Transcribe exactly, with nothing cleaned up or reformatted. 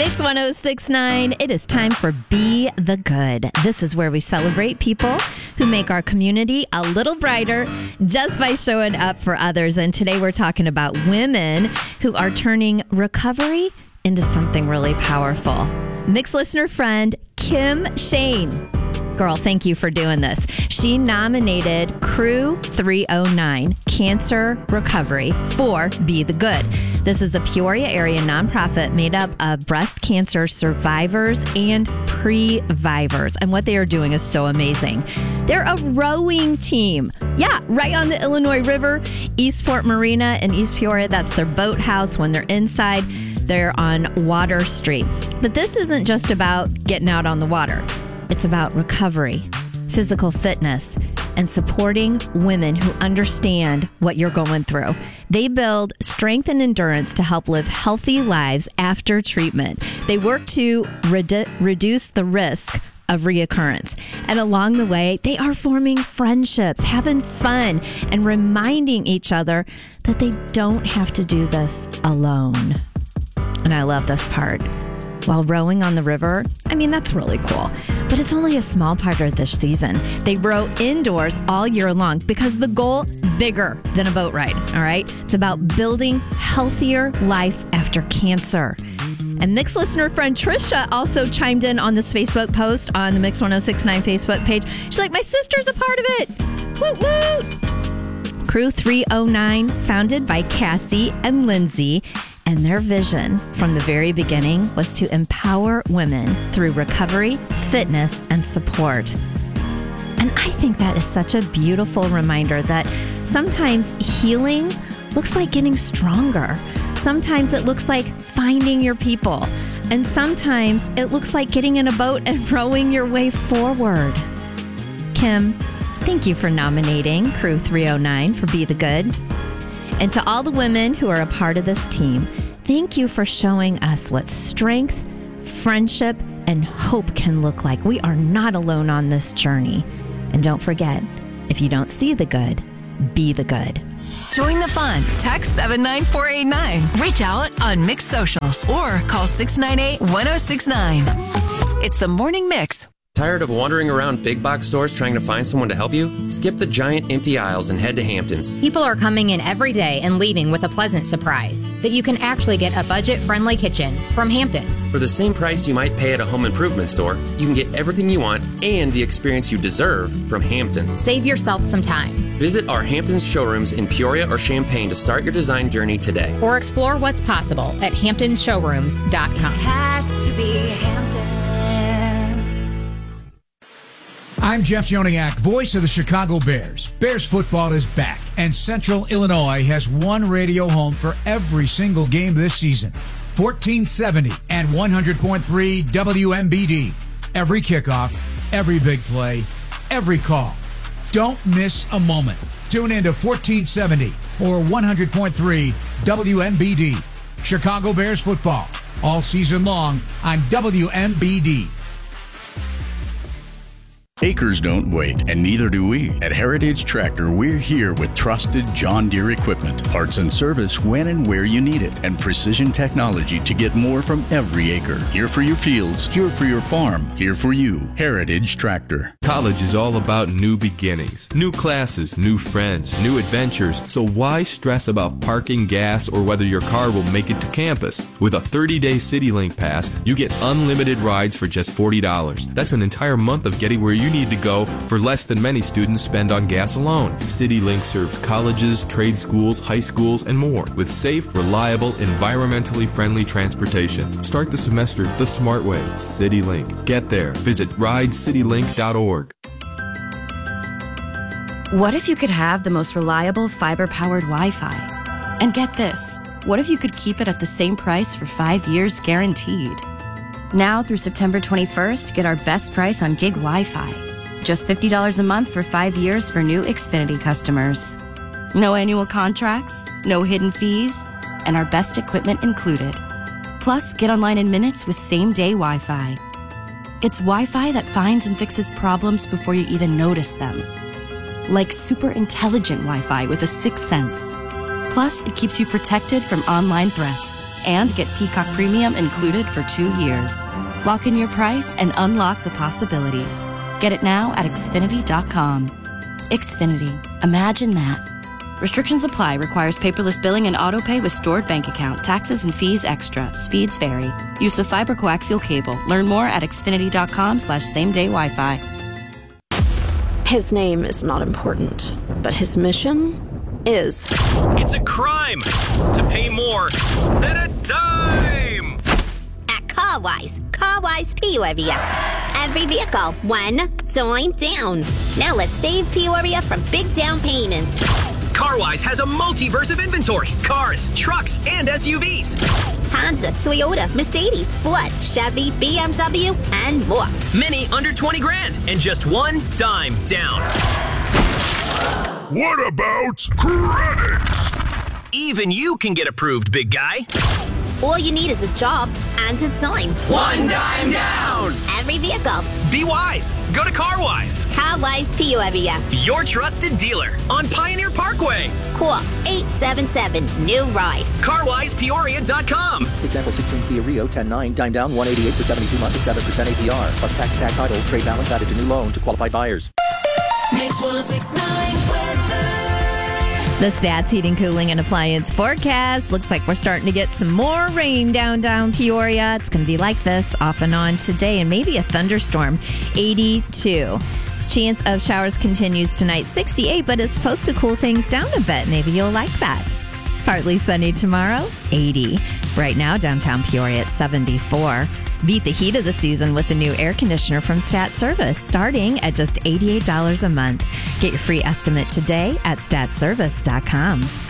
Mix one oh six point nine, it is time for Be the Good. This is where we celebrate people who make our community a little brighter just by showing up for others. And today we're talking about women who are turning recovery into something really powerful. Mix listener friend Kim Shane. Girl, thank you for doing this. She nominated Crew three oh nine, Cancer Recovery, for Be the Good. This is a Peoria area nonprofit made up of breast cancer survivors and previvors. And what they are doing is so amazing. They're a rowing team. Yeah, right on the Illinois River, Eastport Marina in East Peoria. That's their boathouse. When they're inside, they're on Water Street. But this isn't just about getting out on the water. It's about recovery, physical fitness, and supporting women who understand what you're going through. They build strength and endurance to help live healthy lives after treatment. They work to redu- reduce the risk of reoccurrence. And along the way, they are forming friendships, having fun, and reminding each other that they don't have to do this alone. And I love this part. While rowing on the river, I mean, that's really cool. But it's only a small part of this season. They row indoors all year long because the goal, bigger than a boat ride, all right? It's about building healthier life after cancer. And Mix listener friend Trisha also chimed in on this Facebook post on the Mix one oh six point nine Facebook page. She's like, my sister's a part of it. Woot woot. Crew three oh nine, founded by Cassie and Lindsay. And their vision from the very beginning was to empower women through recovery, fitness, and support. And I think that is such a beautiful reminder that sometimes healing looks like getting stronger. Sometimes it looks like finding your people. And sometimes it looks like getting in a boat and rowing your way forward. Kim, thank you for nominating Crew three oh nine for Be the Good. And to all the women who are a part of this team, thank you for showing us what strength, friendship, and hope can look like. We are not alone on this journey. And don't forget, if you don't see the good, be the good. Join the fun. Text seven nine four eight nine. Reach out on Mix Socials or call six nine eight, one oh six nine. It's the Morning Mix. Tired of wandering around big box stores trying to find someone to help you? Skip the giant empty aisles and head to Hamptons. People are coming in every day and leaving with a pleasant surprise that you can actually get a budget-friendly kitchen from Hamptons. For the same price you might pay at a home improvement store, you can get everything you want and the experience you deserve from Hamptons. Save yourself some time. Visit our Hamptons showrooms in Peoria or Champaign to start your design journey today. Or explore what's possible at hamptons showrooms dot com. It has to be Hamptons. I'm Jeff Joniak, voice of the Chicago Bears. Bears football is back, and Central Illinois has one radio home for every single game this season. fourteen seventy and one hundred point three W M B D. Every kickoff, every big play, every call. Don't miss a moment. Tune in to fourteen seventy or one hundred point three W M B D. Chicago Bears football, all season long on W M B D. Acres don't wait, and neither do we. At Heritage Tractor, we're here with trusted John Deere equipment, parts and service when and where you need it, and precision technology to get more from every acre. Here for your fields, here for your farm, here for you. Heritage Tractor. College is all about new beginnings, new classes, new friends, new adventures. So why stress about parking, gas, or whether your car will make it to campus? With a thirty-day CityLink pass, you get unlimited rides for just forty dollars. That's an entire month of getting where you need to go for less than many students spend on gas alone. CityLink serves colleges, trade schools, high schools, and more with safe, reliable, environmentally friendly transportation. Start the semester the smart way. CityLink. Get there. Visit ride city link dot org. What if you could have the most reliable fiber-powered Wi-Fi? And get this, what if you could keep it at the same price for five years guaranteed? Now through September twenty-first, get our best price on gig Wi-Fi. Just fifty dollars a month for five years for new Xfinity customers. No annual contracts, no hidden fees, and our best equipment included. Plus, get online in minutes with same-day Wi-Fi. It's Wi-Fi that finds and fixes problems before you even notice them. Like super intelligent Wi-Fi with a sixth sense. Plus, it keeps you protected from online threats. and get Peacock Premium included for two years. Lock in your price and unlock the possibilities. Get it now at Xfinity dot com. Xfinity. Imagine that. Restrictions apply. Requires paperless billing and autopay with stored bank account. Taxes and fees extra. Speeds vary. Use of fiber coaxial cable. Learn more at Xfinity dot com slash same day Wi-Fi. His name is not important, but his mission is. It's a crime to pay more than a dime. At CarWise, CarWise Peoria. Every vehicle, one dime down. Now let's save Peoria from big down payments. CarWise has a multiverse of inventory. Cars, trucks, and S U Vs. Honda, Toyota, Mercedes, Ford, Chevy, B M W, and more. Many under twenty grand and just one dime down. What about credit? Even you can get approved, big guy. All you need is a job and a dime. One dime down. Every vehicle. Be wise. Go to CarWise. CarWise Peoria. Your trusted dealer on Pioneer Parkway. Call eight seven seven, new ride. car wise peoria dot com. Example sixteen Kia Rio ten nine, dime down one eighty-eight for seventy-two months at seven percent A P R. Plus tax, tag title, trade balance added to new loan to qualified buyers. Mix one oh six point nine weather. The Stats Heating, Cooling, and Appliance forecast. Looks like we're starting to get some more rain down down Peoria. It's going to be like this off and on today, and maybe a thunderstorm. eighty-two. Chance of showers continues tonight. sixty-eight, but it's supposed to cool things down a bit. Maybe you'll like that. Partly sunny tomorrow. eighty. Right now, downtown Peoria at seventy-four. Beat the heat of the season with the new air conditioner from Stat Service, starting at just eighty-eight dollars a month. Get your free estimate today at stat service dot com.